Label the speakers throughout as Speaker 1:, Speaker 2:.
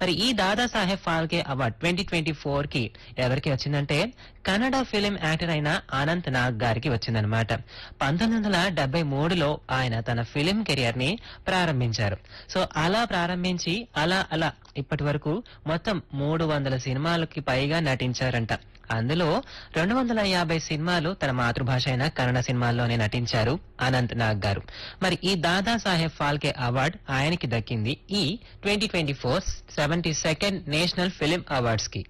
Speaker 1: మరి ఈ దాదా సాహెబ్ ఫాల్కే అవార్డ్ 2024 కి ఎవరికి వచ్చిందంటే కన్నడ ఫిలిం యాక్టర్ అయిన అనంత్ నాగ్ గారికి వచ్చిందనమాట. 1973లో ఆయన తన ఫిలిం కెరియర్ ని ప్రారంభించారు. సో అలా ప్రారంభించి అలా ఇప్పటి వరకు మొత్తం 300 సినిమాలకి పైగా నటించారంట. అందులో 250 సినిమాలు తన మాతృభాష అయిన కన్నడ సినిమాల్లోనే నటించారు అనంత్ నాగ్ గారు. మరి ఈ దాదా సాహెబ్ ఫాల్కే అవార్డ్ ఆయనకి దక్కింది ఈ 2024 72nd నేషనల్ ఫిలిం అవార్డ్స్ కి.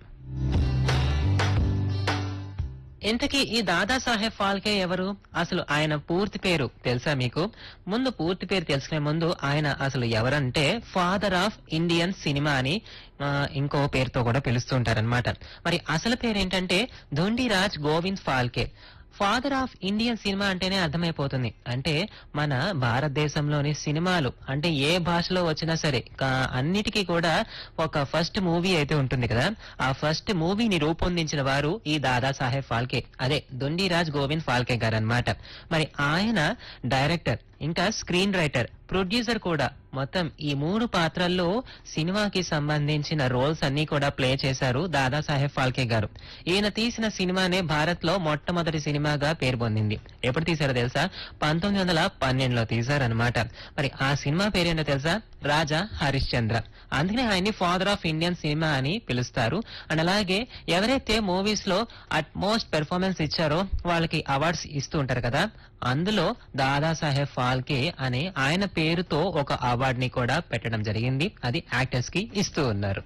Speaker 1: ఇంతకీ ఈ దాదా సాహెబ్ ఫాల్కే ఎవరు? అసలు ఆయన పూర్తి పేరు తెలుసా మీకు? ముందు పూర్తి పేరు తెలుసుకునే ముందు ఆయన అసలు ఎవరంటే ఫాదర్ ఆఫ్ ఇండియన్ సినిమా అని ఇంకో పేరుతో కూడా పిలుస్తుంటారనమాట. మరి అసలు పేరు ఏంటంటే Dhundiraj Govind Phalke. Father of Indian cinema అంటేనే అర్థమైపోతుంది. అంటే మన భారతదేశంలోని సినిమాలు అంటే ఏ భాషలో వచ్చినా సరే అన్నిటికీ కూడా ఒక ఫస్ట్ మూవీ అయితే ఉంటుంది కదా, ఆ ఫస్ట్ మూవీని రూపొందించిన వారు ఈ దాదా సాహెబ్ ఫాల్కే, అదే ధుండిరాజ్ గోవింద్ ఫాల్కే గారు అన్నమాట. మరి ఆయన డైరెక్టర్, ఇంకా స్క్రీన్ రైటర్, ప్రొడ్యూసర్ కూడా. మొత్తం ఈ 3 పాత్రల్లో సినిమాకి సంబంధించిన రోల్స్ అన్ని కూడా ప్లే చేశారు దాదా సాహెబ్ ఫాల్కే గారు. ఈయన తీసిన సినిమానే భారత్ లో మొట్టమొదటి సినిమాగా పేరు పొందింది. ఎప్పుడు తీశారో తెలుసా? 1912లో తీశారనమాట. మరి ఆ సినిమా పేరేంటో తెలుసా? రాజా హరిశ్చంద్ర. అందుకనే ఆయన్ని ఫాదర్ ఆఫ్ ఇండియన్ సినిమా అని పిలుస్తారు. అండ్ అలాగే ఎవరైతే మూవీస్ లో అట్మోస్ట్ పెర్ఫార్మెన్స్ ఇచ్చారో వాళ్ళకి అవార్డ్స్ ఇస్తూ ఉంటారు కదా, అందులో దాదా సాహెబ్ ఫాల్కే అనే ఆయన పేరుతో ఒక అవార్డ్ ని కూడా పెట్టడం జరిగింది. అది యాక్టర్స్ కి ఇస్తూ ఉన్నారు.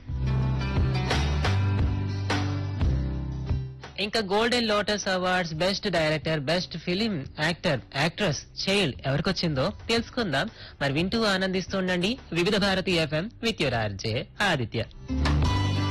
Speaker 1: ఇంకా golden lotus awards best director, best film actor, actress, child ఎవరికొచ్చిందో తెలుసుకుందాం. మరి వింటూ ఆనందిస్తూ ఉండండి వివిధ Bharati FM with your RJ Aditya.